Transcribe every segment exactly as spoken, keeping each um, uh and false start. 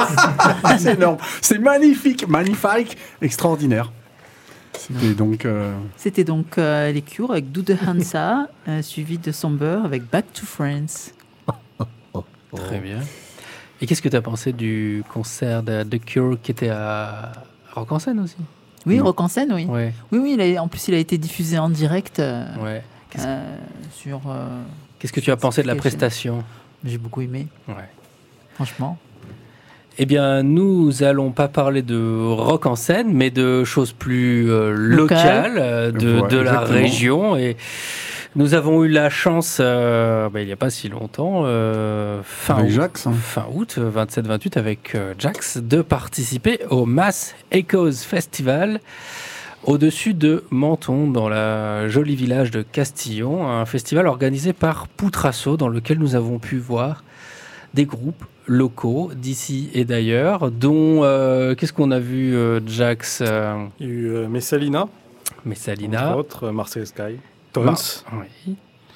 C'est énorme. C'est magnifique, magnifique, extraordinaire. C'était donc... Euh... C'était donc euh, les Cure avec Do the Hansa, euh, suivi de Somber avec Back to Friends. Très bien. Et qu'est-ce que tu as pensé du concert de The Cure qui était à Rock en Seine aussi? Oui, Rock en Seine, oui. Ouais. Oui, oui. Il a, en plus, il a été diffusé en direct euh, ouais. euh, sur. Euh, Qu'est-ce que tu as pensé de la prestation? J'ai beaucoup aimé. Ouais. Franchement. Eh bien, nous allons pas parler de rock en scène, mais de choses plus euh, locales, euh, de, ouais, de la exactement. région. Et nous avons eu la chance, euh, bah, il n'y a pas si longtemps, euh, fin, avec août, Jax, hein. fin août, vingt-sept vingt-huit, avec euh, Jax, de participer au Mass Echoes Festival au-dessus de Menton, dans le joli village de Castillon, un festival organisé par Poutrasso, dans lequel nous avons pu voir des groupes locaux d'ici et d'ailleurs, dont euh, qu'est-ce qu'on a vu, euh, Jax euh... Il y a eu euh, Messalina, Messalina, entre autres, euh, Marseille Sky, Tons, Mar- oui.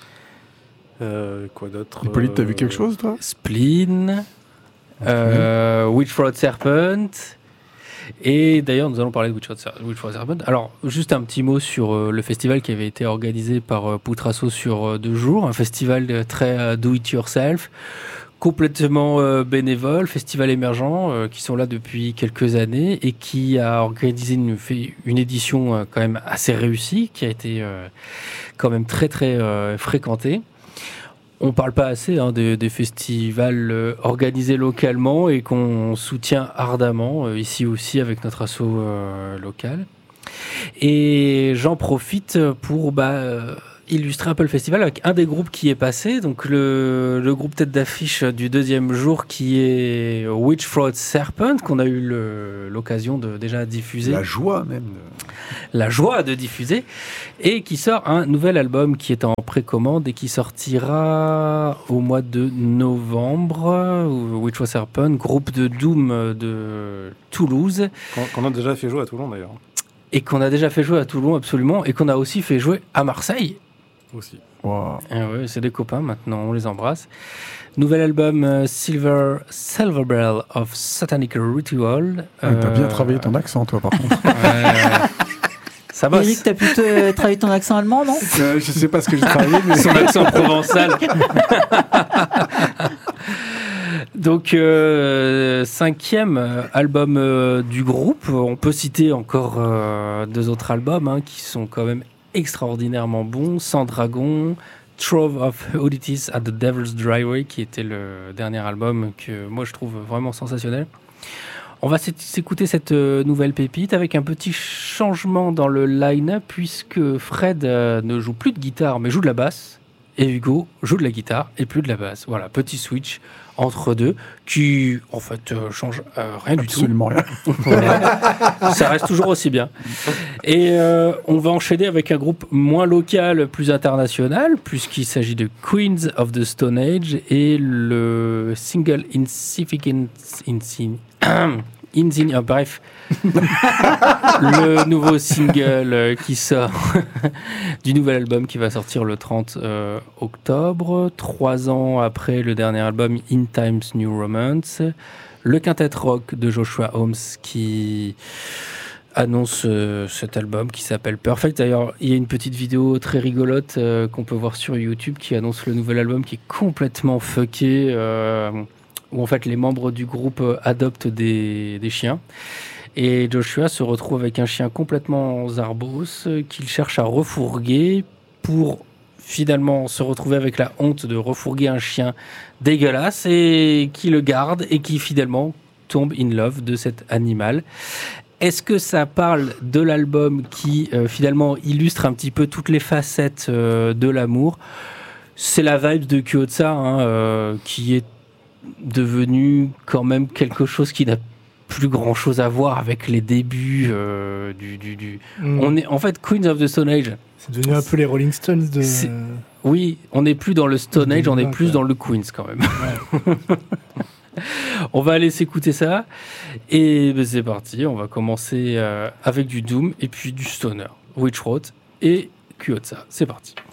euh, quoi d'autre? Hippolyte, t'as vu quelque euh, chose, toi? Spleen, euh, Witchford Serpent. Et d'ailleurs, nous allons parler de Witchford Serpent. Alors, juste un petit mot sur euh, le festival qui avait été organisé par euh, Poutrasso sur euh, deux jours. Un festival euh, très euh, do-it-yourself, complètement euh, bénévole, festival émergent, euh, qui sont là depuis quelques années et qui a organisé une, une édition euh, quand même assez réussie, qui a été euh, quand même très très euh, fréquentée. On ne parle pas assez hein, des, des festivals euh, organisés localement et qu'on soutient ardemment, euh, ici aussi avec notre asso euh, local. Et j'en profite pour bah, euh, illustrer un peu le festival avec un des groupes qui est passé, donc le, le groupe tête d'affiche du deuxième jour qui est Witchford Serpent, qu'on a eu le, l'occasion de déjà diffuser. La joie même. La joie de diffuser, et qui sort un nouvel album qui est en précommande et qui sortira au mois de novembre. Witchford Serpent, groupe de doom de Toulouse. Qu'on, qu'on a déjà fait jouer à Toulon d'ailleurs. Et qu'on a déjà fait jouer à Toulon, absolument, et qu'on a aussi fait jouer à Marseille. Aussi. Wow. Et ouais, c'est des copains maintenant, on les embrasse. Nouvel album euh, Silver Silver Bell of Satanic Ritual. Ouais, euh, t'as bien travaillé ton accent, toi, par contre. euh, ça bosse. Eric, t'as plutôt euh, travaillé ton accent allemand, non? euh, Je sais pas ce que j'ai travaillé, mais son accent provençal. Donc, euh, cinquième album euh, du groupe. On peut citer encore euh, deux autres albums hein, qui sont quand même extraordinairement bons. Sans Dragon, Trove of Oddities at the Devil's Driveway, qui était le dernier album que moi je trouve vraiment sensationnel. On va s'écouter cette nouvelle pépite avec un petit changement dans le line-up puisque Fred euh, ne joue plus de guitare mais joue de la basse et Hugo joue de la guitare et plus de la basse. Voilà, petit switch entre deux qui en fait euh, change euh, rien Absolument du tout. Absolument rien. Voilà. Ça reste toujours aussi bien. Et euh, on va enchaîner avec un groupe moins local, plus international puisqu'il s'agit de Queens of the Stone Age et le single Insignificant Insign Insign ah, bref le nouveau single euh, qui sort du nouvel album qui va sortir le trente euh, octobre, trois ans après le dernier album In Times New Romance, le quintet rock de Joshua Holmes qui annonce euh, cet album qui s'appelle Perfect. D'ailleurs, il y a une petite vidéo très rigolote euh, qu'on peut voir sur YouTube qui annonce le nouvel album qui est complètement fucké, euh, où en fait les membres du groupe euh, adoptent des, des chiens. Et Joshua se retrouve avec un chien complètement zarbos euh, qu'il cherche à refourguer pour finalement se retrouver avec la honte de refourguer un chien dégueulasse et qui le garde et qui finalement tombe in love de cet animal. Est-ce que ça parle de l'album qui euh, finalement illustre un petit peu toutes les facettes euh, de l'amour? C'est la vibe de Kyotsa hein, euh, qui est devenu quand même quelque chose qui n'a plus grand chose à voir avec les débuts euh, du, du, du... Mm. On est en fait Queens of the Stone Age. C'est devenu un peu les Rolling Stones de. C'est... Oui, on n'est plus dans le Stone Age, on est plus dans le Queens quand même. Ouais. On va aller s'écouter ça et ben, c'est parti. On va commencer euh, avec du Doom et puis du Stoner, Witchford et Kyotsa. C'est parti.